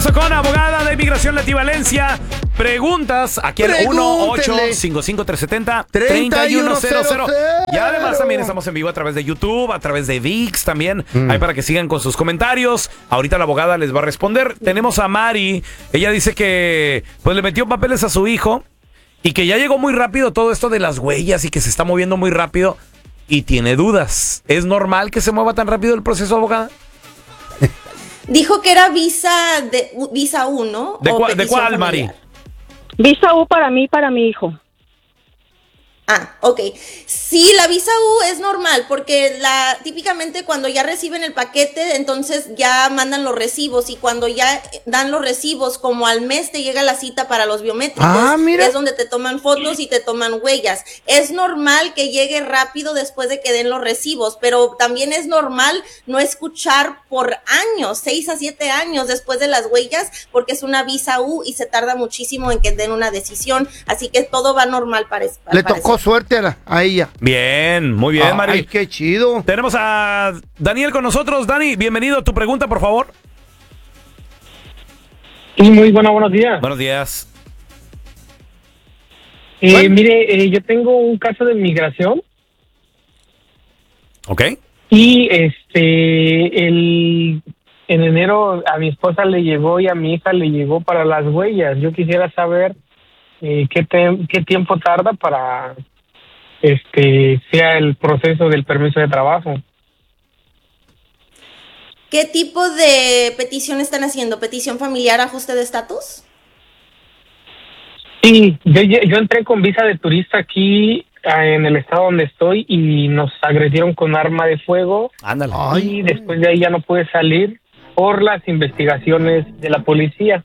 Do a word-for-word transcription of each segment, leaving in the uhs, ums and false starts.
con abogada de inmigración Leti Valencia. Preguntas aquí al uno ocho cinco cinco tres siete cero tres uno cero cero. Y además también estamos en vivo a través de YouTube, a través de ViX también. Mm. Ahí para que sigan con sus comentarios. Ahorita la abogada les va a responder. Tenemos a Mari. Ella dice que pues le metió papeles a su hijo y que ya llegó muy rápido todo esto de las huellas y que se está moviendo muy rápido y tiene dudas. ¿Es normal que se mueva tan rápido el proceso, abogada? Dijo que era visa de visa U, ¿no? ¿De, cua, ¿de cuál, Mari? Visa U para mí y para mi hijo. Ah, ok. Sí, la visa U es normal porque la típicamente cuando ya reciben el paquete, entonces ya mandan los recibos y cuando ya dan los recibos, como al mes te llega la cita para los biométricos, ah, mira. es donde te toman fotos y te toman huellas. Es normal que llegue rápido después de que den los recibos, pero también es normal no escuchar por años, seis a siete años después de las huellas, porque es una visa U y se tarda muchísimo en que den una decisión, así que todo va normal para, para Le tocó suerte a, la, a ella. Bien, muy bien, Mari. Ay, qué chido. Tenemos a Daniel con nosotros. Dani, bienvenido. Tu pregunta, por favor. Sí, muy buena, buenos días. Buenos días. Eh, bueno. Mire, eh, yo tengo un caso de migración. Ok. Y este, el, en enero a mi esposa le llegó y a mi hija le llegó para las huellas. Yo quisiera saber eh, qué, te, qué tiempo tarda para este sea el proceso del permiso de trabajo. ¿Qué tipo de petición están haciendo? ¿Petición familiar, ajuste de estatus? Sí, yo, yo entré con visa de turista aquí en el estado donde estoy y nos agredieron con arma de fuego. Ándale. Y después de ahí ya no pude salir por las investigaciones de la policía.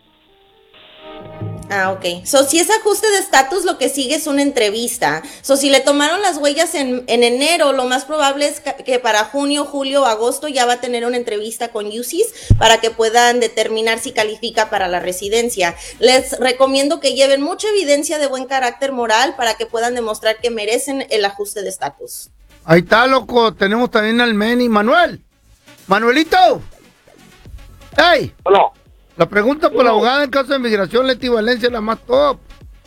Ah, ok. So, si es ajuste de estatus, lo que sigue es una entrevista. So, si le tomaron las huellas en, en enero, lo más probable es que para junio, julio, agosto ya va a tener una entrevista con U C I S para que puedan determinar si califica para la residencia. Les recomiendo que lleven mucha evidencia de buen carácter moral para que puedan demostrar que merecen el ajuste de estatus. Ahí está, loco. Tenemos también al Meni. Manuel. Manuelito. ¡Ey! Hola. La pregunta por la abogada en caso de migración, Leti Valencia, la más top.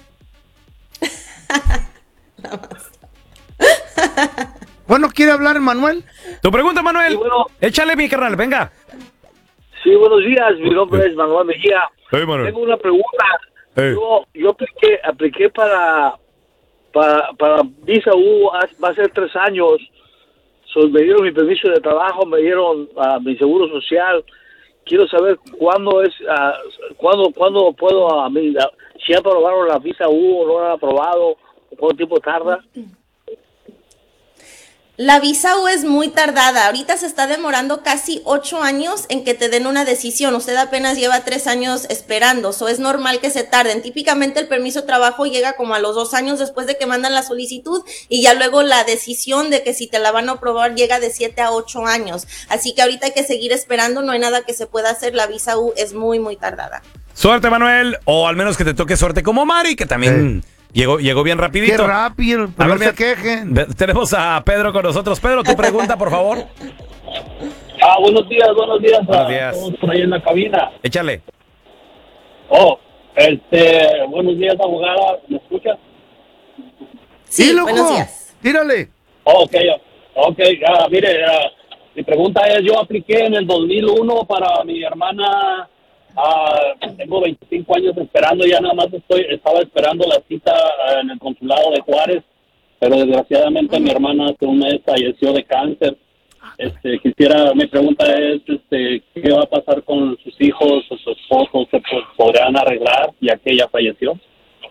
La más. Bueno, ¿quiere hablar, Manuel? Tu pregunta, Manuel. Sí, bueno. Échale, mi carnal, venga. Sí, buenos días. Mi nombre es Manuel Mejía. Hey, Manuel. Tengo una pregunta. Hey. Yo, yo apliqué, apliqué para, para, para visa U, va a ser tres años. So, me dieron mi permiso de trabajo, me dieron uh, mi seguro social. Quiero saber cuándo es, uh, cuándo, cuándo puedo, uh, si ya aprobaron la visa U o no la han aprobado, cuánto tiempo tarda. La visa U es muy tardada. Ahorita se está demorando casi ocho años en que te den una decisión. Usted apenas lleva tres años esperando. So es normal que se tarden. Típicamente el permiso de trabajo llega como a los dos años después de que mandan la solicitud y ya luego la decisión de que si te la van a aprobar llega de siete a ocho años. Así que ahorita hay que seguir esperando. No hay nada que se pueda hacer. La visa U es muy, muy tardada. Suerte, Manuel. O al menos que te toque suerte como Mari, que también... Sí. Llegó, llegó bien rapidito. Qué rápido, a no ver, se quejen. Tenemos a Pedro con nosotros. Pedro, tu pregunta, por favor. Ah, buenos días, buenos días. Buenos días. Todos por ahí en la cabina. Échale. Oh, este, buenos días, abogada. ¿Me escuchas? Sí, sí, loco. Buenos días. Tírale. Oh, ok, ok. Uh, mire, uh, mi pregunta es, yo apliqué en el dos mil uno para mi hermana. Uh, tengo veinticinco años esperando, ya nada más estoy estaba esperando la cita uh, en el consulado de Juárez, pero desgraciadamente uh-huh. mi hermana hace un mes falleció de cáncer. Este, quisiera, mi pregunta es, este, ¿qué va a pasar con sus hijos o su esposo? ¿Se podrán arreglar ya que ella falleció?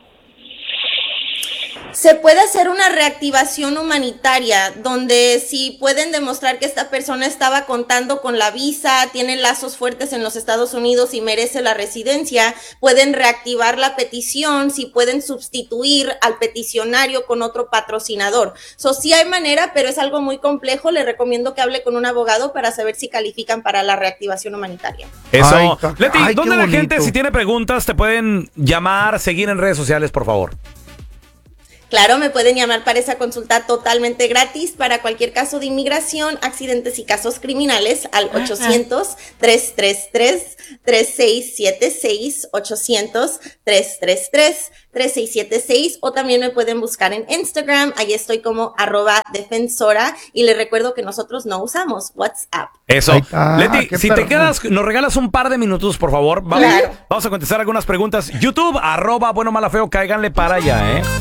Se puede hacer una reactivación humanitaria donde si pueden demostrar que esta persona estaba contando con la visa, tiene lazos fuertes en los Estados Unidos y merece la residencia, pueden reactivar la petición, si pueden sustituir al peticionario con otro patrocinador. So, sí hay manera, pero es algo muy complejo. Le recomiendo que hable con un abogado para saber si califican para la reactivación humanitaria. Eso. Ay, Leti, ay, ¿dónde qué la bonito. gente, si tiene preguntas, te pueden llamar, seguir en redes sociales, por favor? Claro, me pueden llamar para esa consulta totalmente gratis para cualquier caso de inmigración, accidentes y casos criminales al ochocientos, tres tres tres, tres seis siete seis, ochocientos, tres tres tres, tres seis siete seis, o también me pueden buscar en Instagram, ahí estoy como arroba defensora, y les recuerdo que nosotros no usamos WhatsApp. Eso. está, Leti, qué si perro. te quedas, nos regalas un par de minutos, por favor. Vamos, Claro. vamos a contestar algunas preguntas. YouTube, arroba bueno, mala, feo, cáiganle para allá, ¿eh?